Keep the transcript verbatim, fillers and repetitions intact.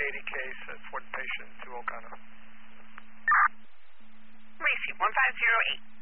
eighty case at Fort Patient to Ocana. Macy, one five zero eight.